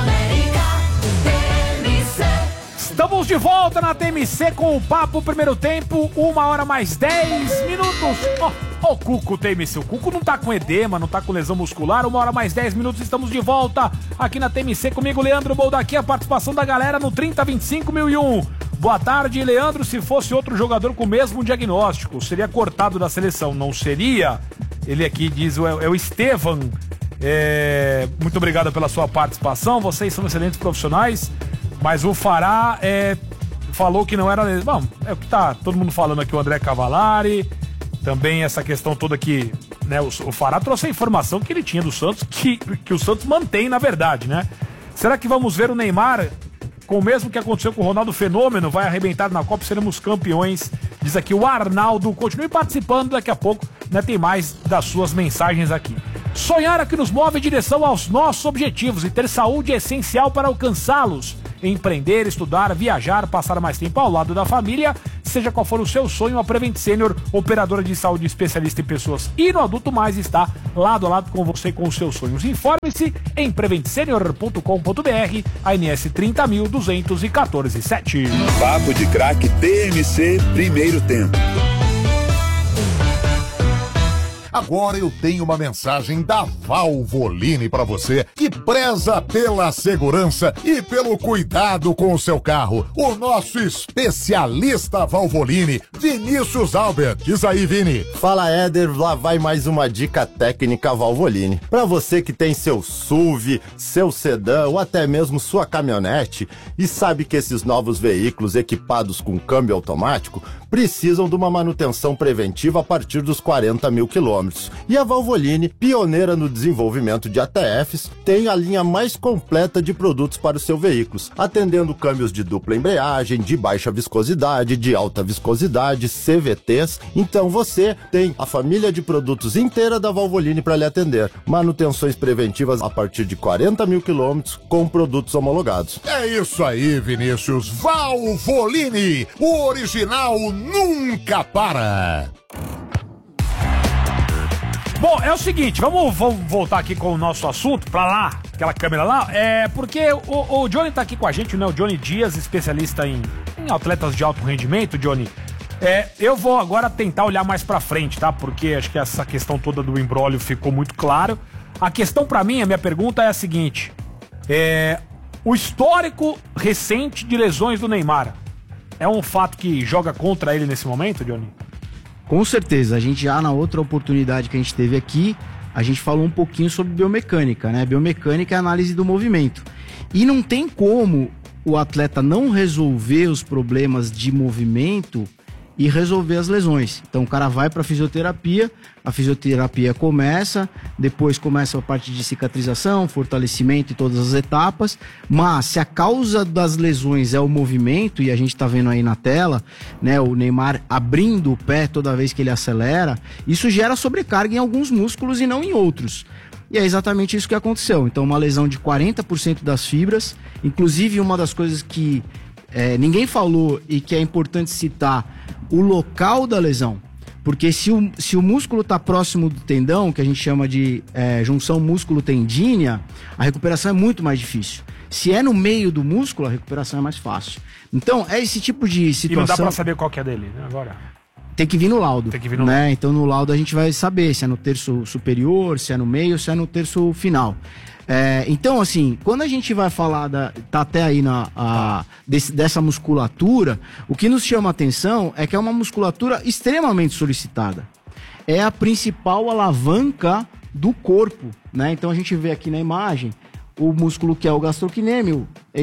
Estamos de volta na TMC com o Papo Primeiro Tempo, 1h mais 10 minutos. Ó, o Cuco TMC, o Cuco não tá com edema, não tá com lesão muscular, 1h mais 10 minutos, estamos de volta aqui na TMC comigo, Leandro Boldaqui, a participação da galera no 3025.001. Boa tarde, Leandro. Se fosse outro jogador com o mesmo diagnóstico, seria cortado da seleção, não seria? Ele aqui diz, é o Estevam. Muito obrigado pela sua participação. Vocês são excelentes profissionais, mas o Fará falou que não era... Bom, é o que tá todo mundo falando aqui, o André Cavalari. Também essa questão toda que, né, o Fará trouxe a informação que ele tinha do Santos, que o Santos mantém, na verdade, né? Será que vamos ver o Neymar com o mesmo que aconteceu com o Ronaldo Fenômeno? Vai arrebentar na Copa, seremos campeões. Diz aqui o Arnaldo. Continue participando, daqui a pouco, né, tem mais das suas mensagens aqui. Sonhar é que nos move em direção aos nossos objetivos e ter saúde é essencial para alcançá-los. Empreender, estudar, viajar, passar mais tempo ao lado da família, seja qual for o seu sonho, a Prevent Senior, operadora de saúde especialista em pessoas e no adulto mais, está lado a lado com você com os seus sonhos. Informe-se em preventsenior.com.br, ANS 30.214.7. Papo de Craque TMC, primeiro tempo. Agora eu tenho uma mensagem da Valvoline para você que preza pela segurança e pelo cuidado com o seu carro. O nosso especialista Valvoline, Vinícius Albert. Diz aí, Vini. Fala, Éder. Lá vai mais uma dica técnica Valvoline. Para você que tem seu SUV, seu sedã ou até mesmo sua caminhonete e sabe que esses novos veículos equipados com câmbio automático precisam de uma manutenção preventiva a partir dos 40 mil quilômetros. E a Valvoline, pioneira no desenvolvimento de ATFs, tem a linha mais completa de produtos para os seus veículos, atendendo câmbios de dupla embreagem, de baixa viscosidade, de alta viscosidade, CVTs. Então você tem a família de produtos inteira da Valvoline para lhe atender. Manutenções preventivas a partir de 40 mil quilômetros com produtos homologados. É isso aí, Vinícius. Valvoline, o original nunca para. Bom, é o seguinte, vamos voltar aqui com o nosso assunto, pra lá, aquela câmera lá, porque o Johnny tá aqui com a gente, né, o Johnny Dias, especialista em atletas de alto rendimento, Johnny. Eu vou agora tentar olhar mais pra frente, tá, porque acho que essa questão toda do imbróglio ficou muito claro. A questão pra mim, a minha pergunta é a seguinte, o histórico recente de lesões do Neymar é um fato que joga contra ele nesse momento, Johnny? Com certeza, a gente já na outra oportunidade que a gente teve aqui, a gente falou um pouquinho sobre biomecânica, né? Biomecânica é a análise do movimento. E não tem como o atleta não resolver os problemas de movimento e resolver as lesões. Então o cara vai para a fisioterapia começa, depois começa a parte de cicatrização, fortalecimento e todas as etapas, mas se a causa das lesões é o movimento, e a gente tá vendo aí na tela, né, o Neymar abrindo o pé toda vez que ele acelera, isso gera sobrecarga em alguns músculos e não em outros. E é exatamente isso que aconteceu. Então uma lesão de 40% das fibras, inclusive uma das coisas que ninguém falou e que é importante citar, o local da lesão. Porque se o músculo está próximo do tendão, que a gente chama de junção músculo-tendínea, a recuperação é muito mais difícil. Se é no meio do músculo, a recuperação é mais fácil. Então, é esse tipo de situação... E não dá pra saber qual que é dele, né, agora? Tem que vir no laudo. Tem que vir no né? laudo. Então, no laudo a gente vai saber se é no terço superior, se é no meio, se é no terço final. Então, assim, quando a gente vai falar tá até aí dessa musculatura, o que nos chama a atenção é que é uma musculatura extremamente solicitada. É a principal alavanca do corpo, né? Então a gente vê aqui na imagem o músculo que é o gastrocnêmio,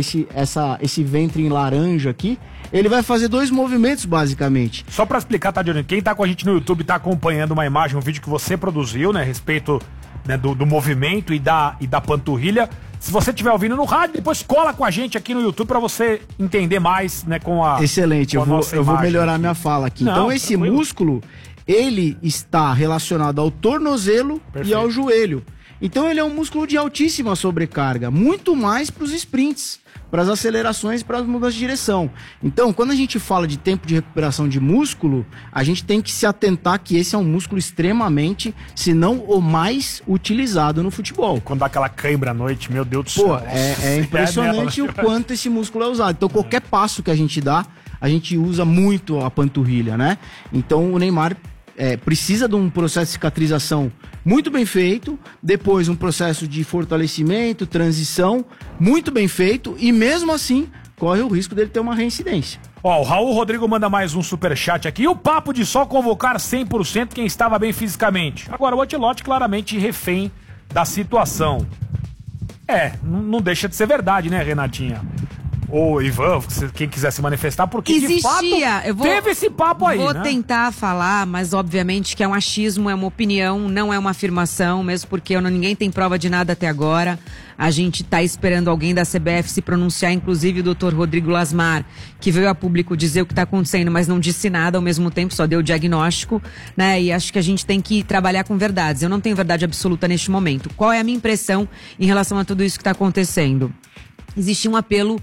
esse ventre em laranja aqui, ele vai fazer dois movimentos basicamente. Só pra explicar, tá, Johnny? Quem tá com a gente no YouTube tá acompanhando uma imagem, um vídeo que você produziu, né, a respeito, né, do movimento e da panturrilha. Se você estiver ouvindo no rádio, depois cola com a gente aqui no YouTube pra você entender mais, né, com a... Excelente, com eu vou melhorar minha fala aqui. Não, então esse tranquilo. músculo, ele está relacionado ao tornozelo e ao joelho. Então ele é um músculo de altíssima sobrecarga, muito mais para os sprints, para as acelerações, para as mudanças de direção. Então, quando a gente fala de tempo de recuperação de músculo, a gente tem que se atentar que esse é um músculo extremamente, se não o mais utilizado no futebol. Quando dá aquela cãibra à noite, meu Deus do céu. Pô, é impressionante o quanto esse músculo é usado. Então, qualquer passo que a gente dá, a gente usa muito a panturrilha, né? Então, o Neymar precisa de um processo de cicatrização muito bem feito, depois um processo de fortalecimento, transição muito bem feito, e mesmo assim corre o risco dele ter uma reincidência. Ó, o Raul Rodrigo manda mais um superchat aqui. E o papo de só convocar 100% quem estava bem fisicamente. Agora o Ancelotti claramente refém da situação. Não deixa de ser verdade, né, Renatinha? Ou Ivan, quem quiser se manifestar, porque existia, de fato teve esse papo aí, Vou né? tentar falar, mas obviamente que é um achismo, é uma opinião, não é uma afirmação, mesmo porque ninguém tem prova de nada até agora. A gente tá esperando alguém da CBF se pronunciar, inclusive o doutor Rodrigo Lasmar, que veio a público dizer o que tá acontecendo, mas não disse nada ao mesmo tempo, só deu o diagnóstico, né? E acho que a gente tem que trabalhar com verdades. Eu não tenho verdade absoluta neste momento. Qual é a minha impressão em relação a tudo isso que tá acontecendo? Existe um apelo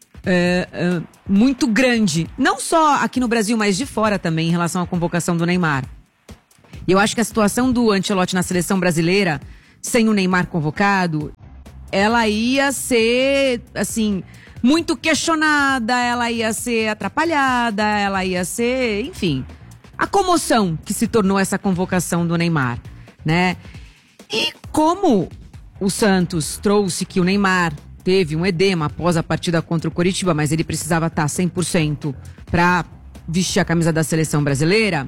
muito grande, não só aqui no Brasil, mas de fora também, em relação à convocação do Neymar. E eu acho que a situação do Ancelotti na seleção brasileira, sem o Neymar convocado, ela ia ser, assim, muito questionada, ela ia ser atrapalhada, ela ia ser, enfim, a comoção que se tornou essa convocação do Neymar, né? E como o Santos trouxe que o Neymar teve um edema após a partida contra o Coritiba, mas ele precisava estar 100% para vestir a camisa da seleção brasileira.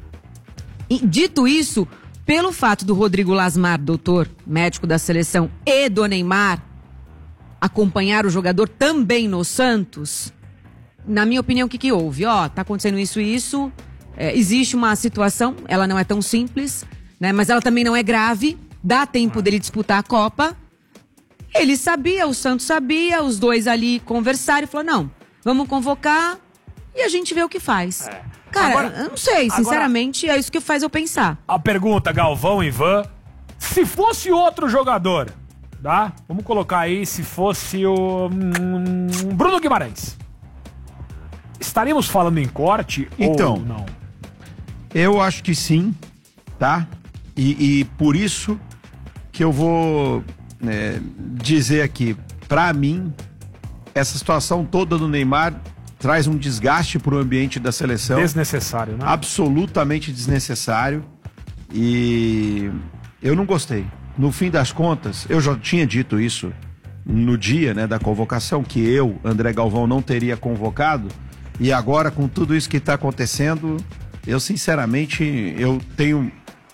E, dito isso, pelo fato do Rodrigo Lasmar, doutor médico da seleção, e do Neymar acompanhar o jogador também no Santos, na minha opinião, o que houve? Tá acontecendo isso e isso, existe uma situação, ela não é tão simples, né, mas ela também não é grave, dá tempo dele disputar a Copa. Ele sabia, o Santos sabia, os dois ali conversaram e falaram, não, vamos convocar e a gente vê o que faz. Cara, agora, eu não sei, sinceramente, é isso que faz eu pensar. A pergunta, Galvão, Ivan, se fosse outro jogador, tá? Vamos colocar aí, se fosse o Bruno Guimarães. Estaríamos falando em corte ou não? Eu acho que sim, tá? E por isso que eu vou... dizer aqui, pra mim, essa situação toda do Neymar traz um desgaste pro ambiente da seleção. Desnecessário, né? Absolutamente desnecessário. E eu não gostei. No fim das contas, eu já tinha dito isso no dia, né, da convocação, que eu, André Galvão, não teria convocado. E agora, com tudo isso que tá acontecendo, eu sinceramente, eu tenho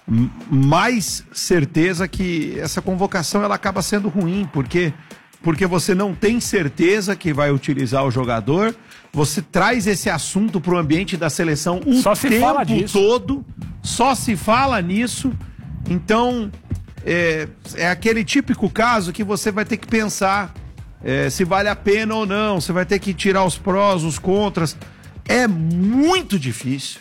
mais certeza que essa convocação ela acaba sendo ruim, porque você não tem certeza que vai utilizar o jogador, você traz esse assunto para o ambiente da seleção o tempo todo, só se fala nisso, então é aquele típico caso que você vai ter que pensar se vale a pena ou não, você vai ter que tirar os prós, os contras, é muito difícil.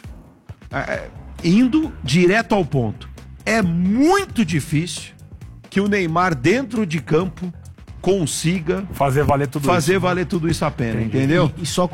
Indo direto ao ponto, é muito difícil que o Neymar dentro de campo consiga fazer valer tudo isso a pena, entendeu? E só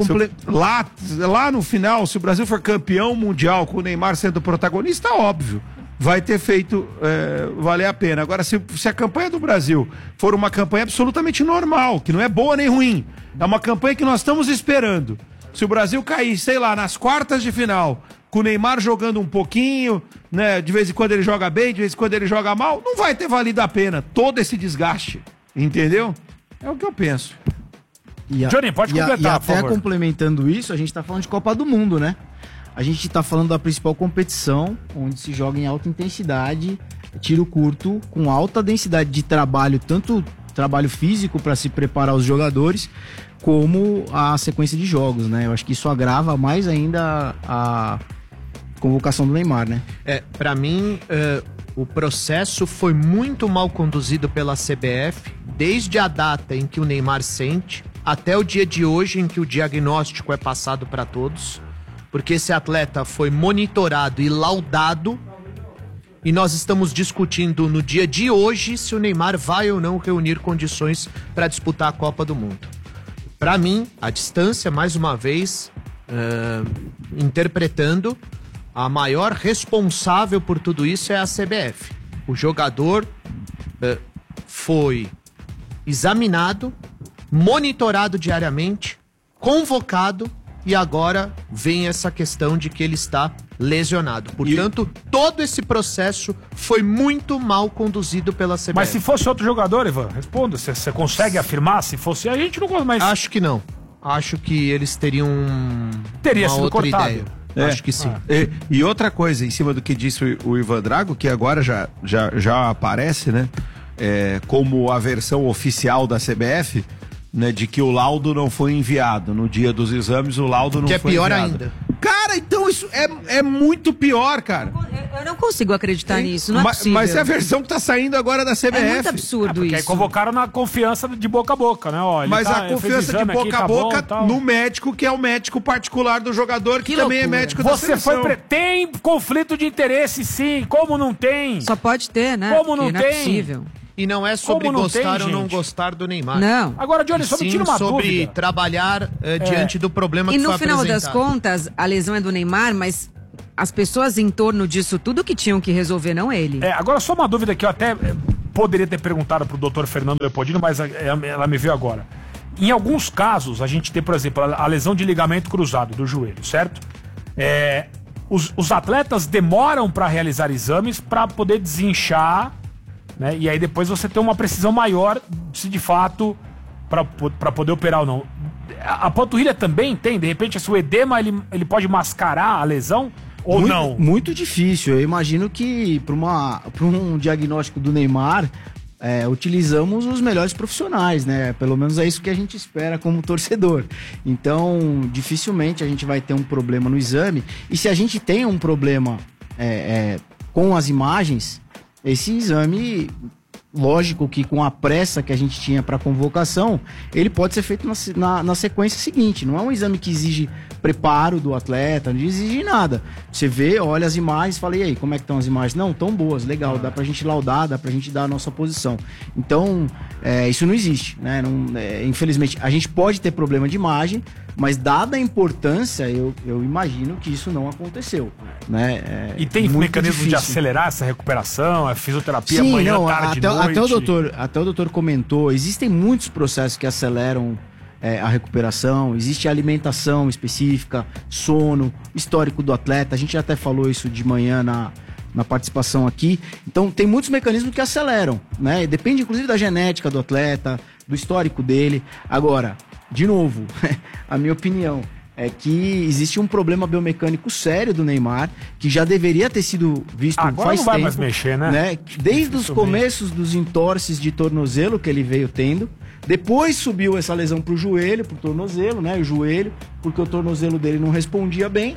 lá no final, se o Brasil for campeão mundial com o Neymar sendo protagonista, óbvio, vai ter feito valer a pena. Agora, se a campanha do Brasil for uma campanha absolutamente normal, que não é boa nem ruim, é uma campanha que nós estamos esperando. Se o Brasil cair, sei lá, nas quartas de final, com o Neymar jogando um pouquinho, né? De vez em quando ele joga bem, de vez em quando ele joga mal, não vai ter valido a pena todo esse desgaste, entendeu? É o que eu penso. Johnny, pode completar, por favor. Complementando isso, a gente tá falando de Copa do Mundo, né? A gente tá falando da principal competição, onde se joga em alta intensidade, tiro curto, com alta densidade de trabalho, tanto trabalho físico para se preparar os jogadores, como a sequência de jogos, né? Eu acho que isso agrava mais ainda a convocação do Neymar, né? Pra mim, o processo foi muito mal conduzido pela CBF, desde a data em que o Neymar sente, até o dia de hoje em que o diagnóstico é passado para todos, porque esse atleta foi monitorado e laudado, e nós estamos discutindo no dia de hoje se o Neymar vai ou não reunir condições para disputar a Copa do Mundo. Para mim, a distância, mais uma vez, interpretando, a maior responsável por tudo isso é a CBF. O jogador foi examinado, monitorado diariamente, convocado, e agora vem essa questão de que ele está lesionado. Portanto, todo esse processo foi muito mal conduzido pela CBF. Mas se fosse outro jogador, Ivan, responda. Você consegue afirmar? Se fosse, a gente não consegue mais. Acho que não. Acho que eles teriam Teria uma sido outra cortado. ideia. Acho que sim. E outra coisa, em cima do que disse o Ivan Drago, que agora já aparece, né? como a versão oficial da CBF, né, de que o laudo não foi enviado. No dia dos exames, o laudo não foi enviado. Que é pior ainda. Cara, então isso é muito pior, cara. Eu não consigo acreditar nisso, não é possível. Mas é a versão que tá saindo agora da CBF. É muito absurdo isso. Aí convocaram na confiança de boca a boca, né? Ó, mas a confiança de boca a boca no médico, que é o médico particular do jogador, que também é médico da seleção. Tem conflito de interesse, sim. Como não tem? Só pode ter, né? Como não tem? É possível. E não é sobre gostar ou não gostar do Neymar. Não. Agora, Johnny, só me tira uma dúvida. Sobre trabalhar diante do problema que foi apresentado. E no final das contas, a lesão é do Neymar, mas as pessoas em torno disso tudo que tinham que resolver, não ele. Agora, só uma dúvida que eu até poderia ter perguntado pro doutor Fernando Leopoldino, mas ela me veio agora. Em alguns casos, a gente tem, por exemplo, a lesão de ligamento cruzado do joelho, certo? Os atletas demoram para realizar exames para poder desinchar, né? E aí depois você tem uma precisão maior se de fato para poder operar ou não. A panturrilha também tem, de repente, o edema ele pode mascarar a lesão ou não? Muito difícil. Eu imagino que para um diagnóstico do Neymar, utilizamos os melhores profissionais, né? Pelo menos é isso que a gente espera como torcedor. Então, dificilmente a gente vai ter um problema no exame. E se a gente tem um problema com as imagens, esse exame, lógico que com a pressa que a gente tinha para convocação, ele pode ser feito na sequência seguinte. Não é um exame que exige preparo do atleta, não exige nada. Você vê, olha as imagens, fala, e aí, como é que estão as imagens? Não, tão boas, legal, dá pra gente laudar, dá pra gente dar a nossa posição. Então, isso não existe, né? Infelizmente, a gente pode ter problema de imagem, mas dada a importância, eu imagino que isso não aconteceu, né? E tem mecanismo de acelerar essa recuperação, a fisioterapia Sim, manhã, não, tarde, noite? Até o doutor comentou, existem muitos processos que aceleram a recuperação, existe alimentação específica, sono, histórico do atleta, a gente até falou isso de manhã na participação aqui. Então tem muitos mecanismos que aceleram, né? Depende inclusive da genética do atleta, do histórico dele. Agora, de novo, a minha opinião é que existe um problema biomecânico sério do Neymar, que já deveria ter sido visto agora faz não vai tempo, mais mexer, né? Desde os começos dos entorces de tornozelo que ele veio tendo. Depois subiu essa lesão pro joelho, pro tornozelo, né? O joelho, porque o tornozelo dele não respondia bem.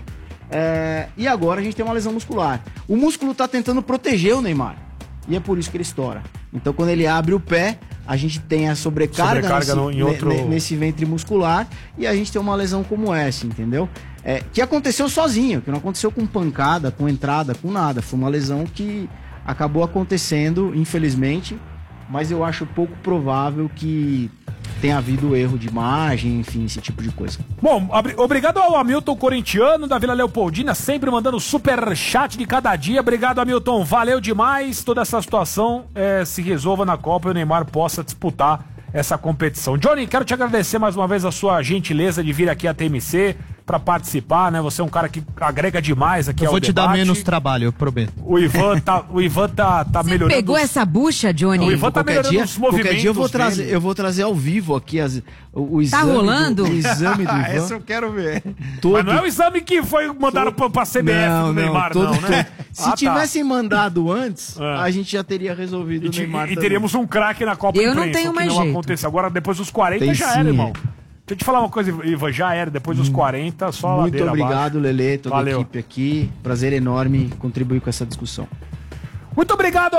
E agora a gente tem uma lesão muscular. O músculo tá tentando proteger o Neymar. E é por isso que ele estoura. Então quando ele abre o pé, a gente tem a sobrecarga nesse ventre muscular e a gente tem uma lesão como essa, entendeu? Que aconteceu sozinho, que não aconteceu com pancada, com entrada, com nada. Foi uma lesão que acabou acontecendo, infelizmente, mas eu acho pouco provável que tenha havido erro de imagem, enfim, esse tipo de coisa. Bom, obrigado ao Hamilton corintiano da Vila Leopoldina, sempre mandando super chat de cada dia. Obrigado, Hamilton, valeu demais. Toda essa situação se resolva na Copa e o Neymar possa disputar essa competição. Johnny, quero te agradecer mais uma vez a sua gentileza de vir aqui à TMC para participar, né? Você é um cara que agrega demais aqui ao debate. Eu vou te dar menos trabalho, eu prometo. O Ivan tá melhorando. Você pegou essa bucha, Johnny? O Ivan tá melhorando os movimentos. Qualquer dia eu vou trazer ao vivo aqui o exame. Tá rolando? O exame do Ivan. Essa eu quero ver. Mas não é o exame que foi mandado pra CBF do Neymar, não, né? Se tivessem mandado antes, a gente já teria resolvido o Neymar. E teríamos um craque na Copa Eu não tenho mais jeito. Aconteceu. Agora, depois dos 40, já era, irmão. Deixa eu te falar uma coisa, Ivan, já era, depois dos 40, só muito ladeira obrigado, abaixo. Lelê, toda a equipe aqui. Prazer enorme contribuir com essa discussão. Muito obrigado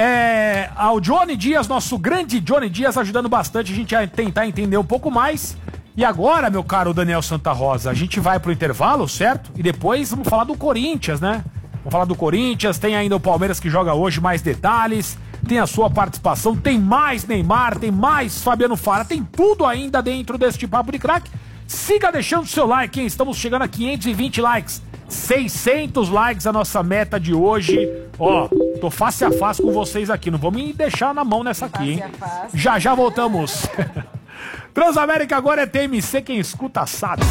ao Johnny Dias, nosso grande Johnny Dias, ajudando bastante a gente a tentar entender um pouco mais. E agora, meu caro Daniel Santa Rosa, a gente vai pro intervalo, certo? E depois vamos falar do Corinthians, né? Vamos falar do Corinthians, tem ainda o Palmeiras que joga hoje, mais detalhes, tem a sua participação, tem mais Neymar, tem mais Fabiano Fara, tem tudo ainda dentro deste Papo de Craque. Siga deixando seu like, hein? Estamos chegando a 520 likes, 600 likes a nossa meta de hoje. Ó, tô face a face com vocês aqui, não vou me deixar na mão nessa aqui, hein? Já voltamos. Transamérica agora é TMC, quem escuta sabe.